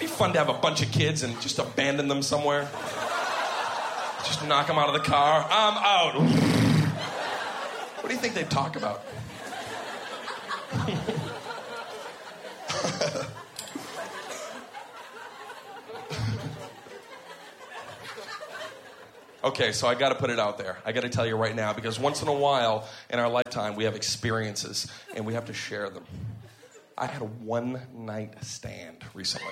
It'd be fun to have a bunch of kids and just abandon them somewhere. Just knock them out of the car. I'm out. What do you think they'd talk about? Okay, so I got to put it out there. I got to tell you right now, because once in a while in our lifetime we have experiences and we have to share them. I had a one-night stand recently.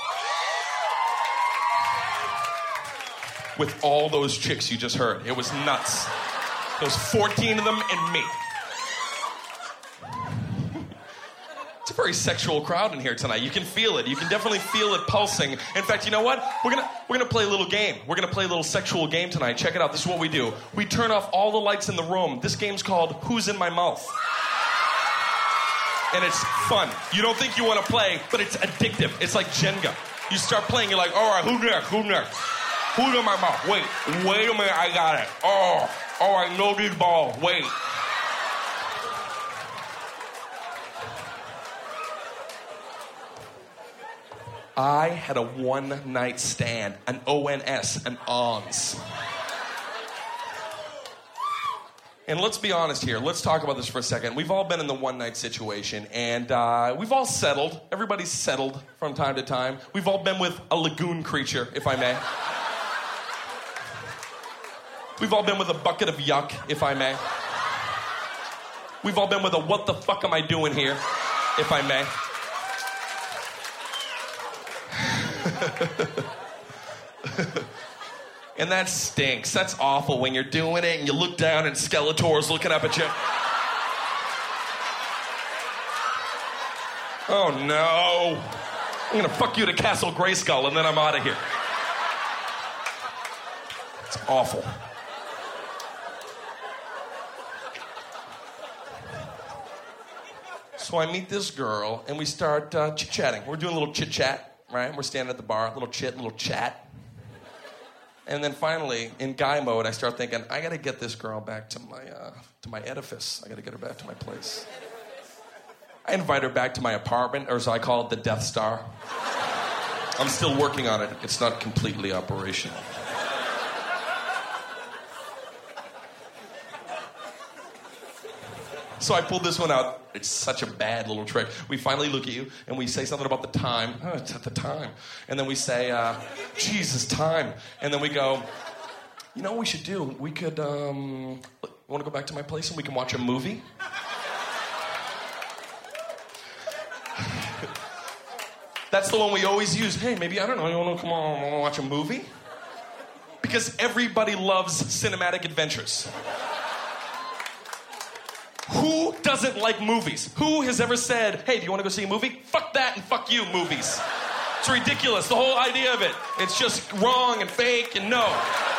With all those chicks you just heard. It was nuts. There was 14 of them and me. It's a very sexual crowd in here tonight. You can feel it. You can definitely feel it pulsing. In fact, you know what? We're gonna play a little game. We're gonna play a little sexual game tonight. Check it out. This is what we do. We turn off all the lights in the room. This game's called Who's in My Mouth? And it's fun. You don't think you want to play, but it's addictive. It's like Jenga. You start playing, you're like, all right, who next? Who's in my mouth? Wait a minute, I got it. Oh, all right, no these balls. Wait. I had a one-night stand, an ONS, an ONS. And let's be honest here. Let's talk about this for a second. We've all been in the one-night situation, and we've all settled. Everybody's settled from time to time. We've all been with a lagoon creature, if I may. We've all been with a bucket of yuck, if I may. We've all been with a what the fuck am I doing here, if I may. And that stinks. That's awful when you're doing it and you look down and Skeletor's looking up at you. Oh no. I'm gonna fuck you to Castle Grayskull and then I'm out of here. It's awful. So I meet this girl and we start chit-chatting. We're doing a little chit-chat, right? We're standing at the bar, little chat. And then finally, in guy mode, I start thinking, I gotta get this girl back to my edifice. I gotta get her back to my place. I invite her back to my apartment, or as I call it, the Death Star. I'm still working on it. It's not completely operational. So I pulled this one out. It's such a bad little trick. We finally look at you, and we say something about the time. Oh, it's at the time. And then we say, Jesus, time. And then we go, you know what we should do? We could, want to go back to my place and we can watch a movie? That's the one we always use. Hey, maybe, I don't know, you want to come on, watch a movie? Because everybody loves cinematic adventures. Who doesn't like movies? Who has ever said, hey, do you want to go see a movie? Fuck that and fuck you, movies. It's ridiculous, the whole idea of it. It's just wrong and fake and no.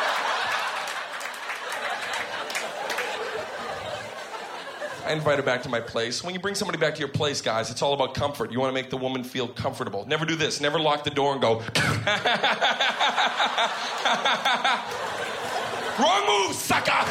I invite her back to my place. When you bring somebody back to your place, guys, it's all about comfort. You want to make the woman feel comfortable. Never do this. Never lock the door and go, wrong move, sucker!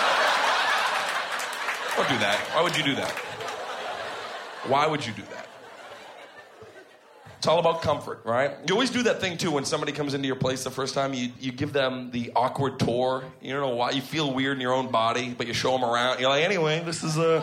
Don't do that. Why would you do that? Why would you do that? It's all about comfort, right? You always do that thing, too, when somebody comes into your place the first time. You give them the awkward tour. You don't know why. You feel weird in your own body, but you show them around. You're like, anyway, this is it.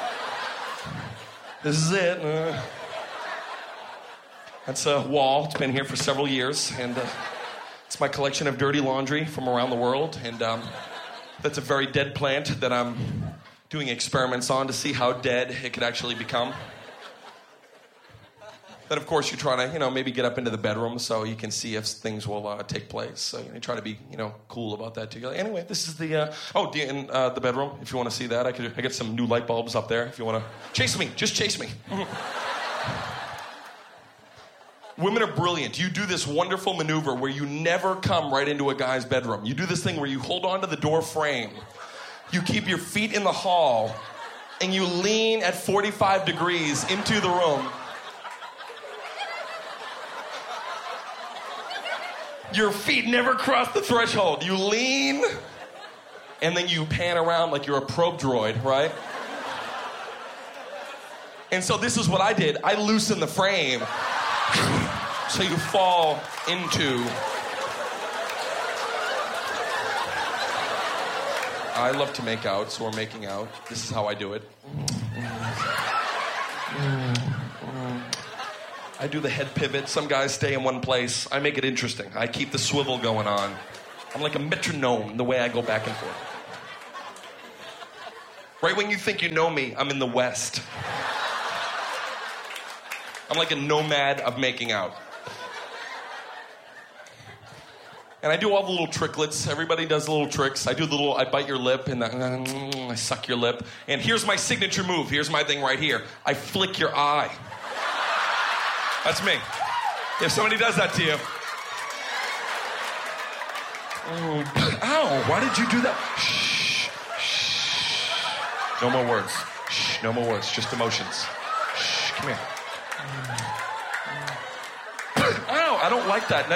That's a wall. It's been here for several years, and it's my collection of dirty laundry from around the world. And that's a very dead plant that I'm doing experiments on to see how dead it could actually become. Then, of course, you're trying to, maybe get up into the bedroom so you can see if things will take place. So you try to be, cool about that, too. You're like, anyway, this is the, in the bedroom, if you want to see that. I get some new light bulbs up there if you want to. Chase me. Just chase me. Women are brilliant. You do this wonderful maneuver where you never come right into a guy's bedroom. You do this thing where you hold on to the door frame. You keep your feet in the hall, and you lean at 45 degrees into the room. Your feet never cross the threshold. You lean, and then you pan around like you're a probe droid, right? And so this is what I did. I loosened the frame. So you fall into... I love to make out, so we're making out. This is how I do it. I do the head pivot. Some guys stay in one place. I make it interesting. I keep the swivel going on. I'm like a metronome the way I go back and forth. Right when you think you know me, I'm in the West. I'm like a nomad of making out. And I do all the little tricklets. Everybody does little tricks. I bite your lip and I suck your lip. And here's my signature move. Here's my thing right here. I flick your eye. That's me. If somebody does that to you. Oh, ow, why did you do that? Shh, shh. No more words. Shh, no more words, just emotions. Shh, come here. Ow, I don't like that.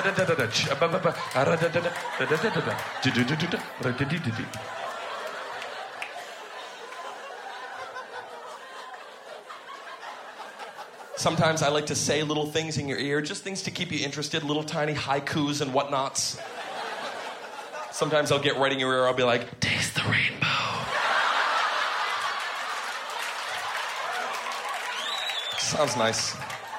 Sometimes I like to say little things in your ear, just things to keep you interested, little tiny haikus and whatnots. Sometimes I'll get right in your ear, I'll be like, taste the rainbow. Sounds nice.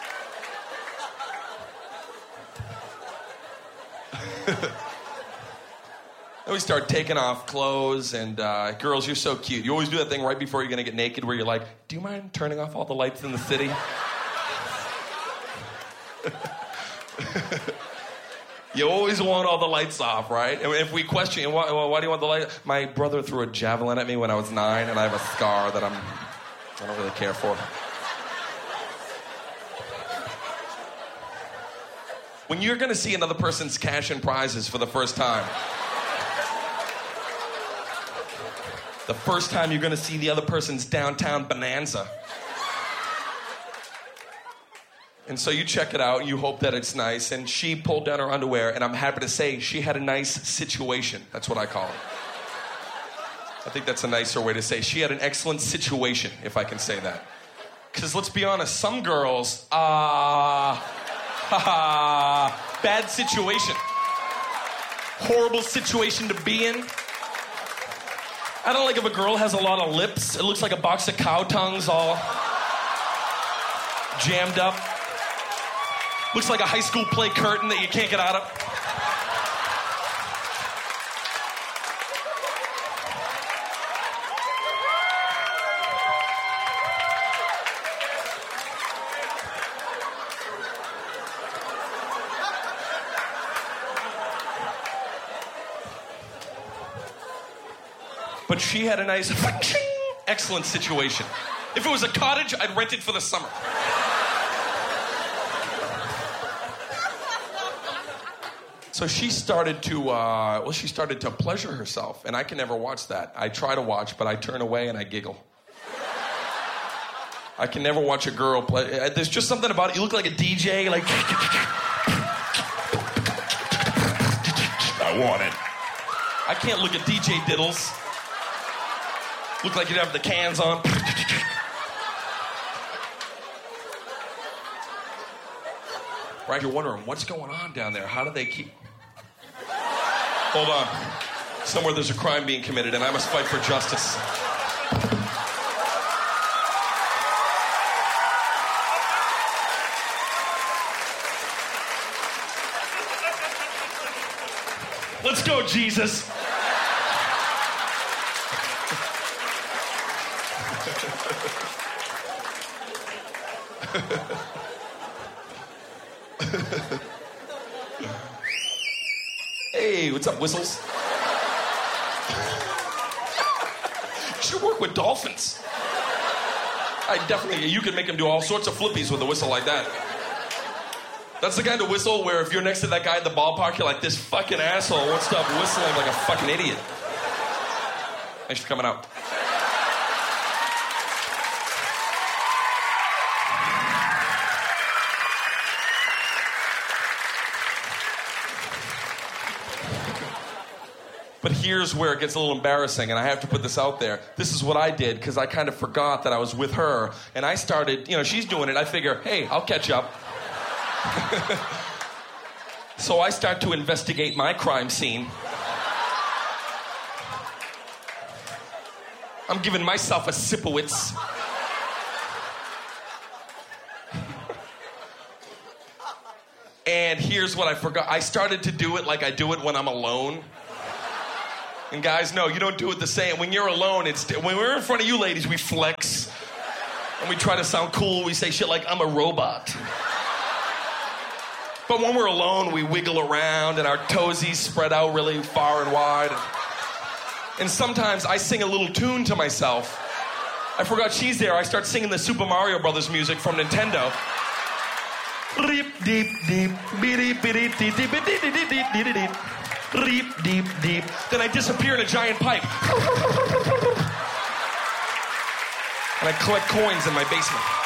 Then we start taking off clothes, and girls, you're so cute. You always do that thing right before you're gonna get naked where you're like, do you mind turning off all the lights in the city? You always want all the lights off, right? And if we question, why do you want the light? My brother threw a javelin at me when I was 9, and I have a scar that I don't really care for. When you're gonna see another person's cash and prizes for the first time, the first time you're gonna see the other person's downtown bonanza. And so you check it out, you hope that it's nice, and she pulled down her underwear, and I'm happy to say she had a nice situation. That's what I call it. I think that's a nicer way to say she had an excellent situation, if I can say that. Because let's be honest, some girls, bad situation. Horrible situation to be in. I don't like if a girl has a lot of lips. It looks like a box of cow tongues all jammed up. Looks like a high school play curtain that you can't get out of. But she had a nice, excellent situation. If it was a cottage, I'd rent it for the summer. So she started to pleasure herself, and I can never watch that. I try to watch, but I turn away and I giggle. I can never watch a girl play. There's just something about it. You look like a DJ, like... I want it. I can't look at DJ diddles. Look like you'd have the cans on. Right, you're wondering, what's going on down there? How do they keep... Hold on. Somewhere there's a crime being committed, and I must fight for justice. Let's go, Jesus. Hey, what's up, whistles? You should work with dolphins. You could make them do all sorts of flippies with a whistle like that. That's the kind of whistle where if you're next to that guy at the ballpark, you're like, this fucking asshole won't stop whistling like a fucking idiot. Thanks for coming out. But here's where it gets a little embarrassing, and I have to put this out there. This is what I did, because I kind of forgot that I was with her, and I started, she's doing it. I figure, hey, I'll catch up. So I start to investigate my crime scene. I'm giving myself a Sipowicz. And here's what I forgot. I started to do it like I do it when I'm alone. And guys, no, you don't do it the same. When you're alone, when we're in front of you ladies, we flex. And we try to sound cool. We say shit like, I'm a robot. But when we're alone, we wiggle around and our toesies spread out really far and wide. And sometimes I sing a little tune to myself. I forgot she's there. I start singing the Super Mario Brothers music from Nintendo. Reep deep deep beep beep deep deep deep deep deep deep reep deep deep. Then I disappear in a giant pipe. And I collect coins in my basement.